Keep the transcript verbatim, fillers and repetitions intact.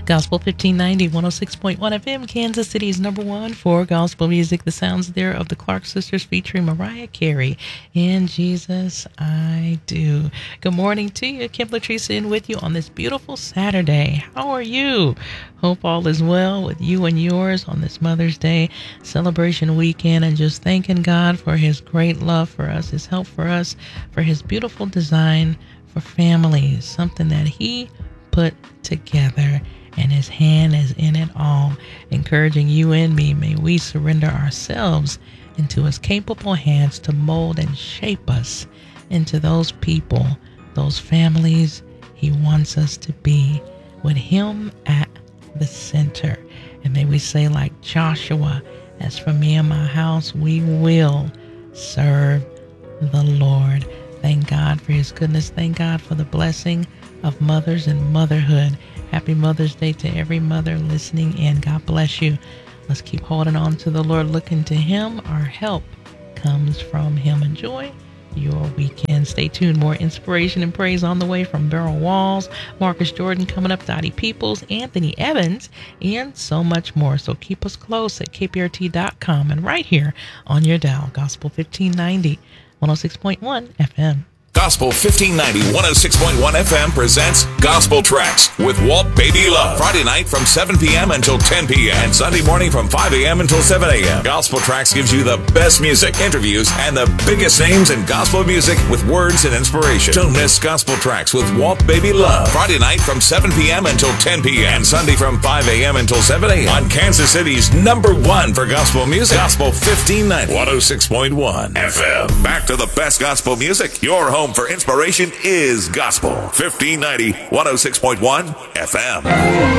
Gospel fifteen ninety, one oh six point one F M, Kansas City's number one for gospel music. The sounds there of the Clark Sisters featuring Mariah Carey, "In Jesus I Do." Good morning to you. Kim Latrice in with you on this beautiful Saturday. How are you? Hope all is well with you and yours on this Mother's Day celebration weekend, and just thanking God for his great love for us, his help for us, for his beautiful design for families, something that he put together, and his hand is in it all. Encouraging you and me, may we surrender ourselves into his capable hands to mold and shape us into those people, those families he wants us to be, with him at the center. And may we say like Joshua, "As for me and my house, we will serve the Lord." Thank God for his goodness. Thank God for the blessing of mothers and motherhood. Happy Mother's Day to every mother listening in. God bless you. Let's keep holding on to the Lord, looking to him. Our help comes from him. Enjoy your weekend. Stay tuned. More inspiration and praise on the way from Beryl Walls, Marcus Jordan coming up, Dottie Peoples, Anthony Evans, and so much more. So keep us close at K P R T dot com and right here on your dial. Gospel fifteen ninety, one oh six point one F M. Gospel fifteen ninety, one oh six point one F M presents Gospel Tracks with Walt Baby Love. Friday night from seven p.m. until ten p.m. and Sunday morning from five a.m. until seven a.m. Gospel Tracks gives you the best music, interviews, and the biggest names in gospel music with words and inspiration. Don't miss Gospel Tracks with Walt Baby Love. Friday night from seven p.m. until ten p.m. and Sunday from five a.m. until seven a.m. on Kansas City's number one for gospel music. Gospel fifteen ninety, one oh six point one F M. Back to the best gospel music. Your home for inspiration is Gospel fifteen ninety, one oh six point one F M.